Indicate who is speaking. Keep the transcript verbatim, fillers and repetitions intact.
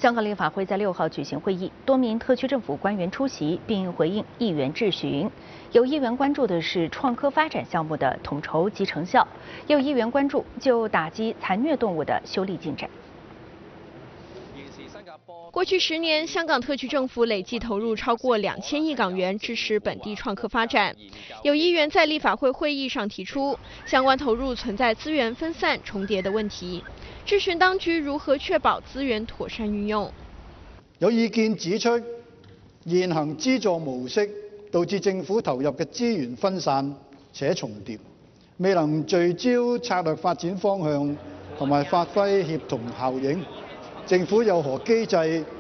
Speaker 1: 香港立法会在六号举行会议，多名特区政府官员出席并回应议员质询。有议员关注的是创科发展项目的统筹及成效，也有议员关注就打击残虐动物的修例进展。
Speaker 2: 过去十年，香港特区政府累计投入超过两千亿港元支持本地创科发展。有议员在立法会会议上提出，相关投入存在资源分散重叠的问题，质询当局如何确保资源妥善运用。
Speaker 3: 有意見指出，現行資助模式導致政府投入嘅資源分散且重疊，未能聚焦策略發展方向同埋發揮協同效應。 政府有何機制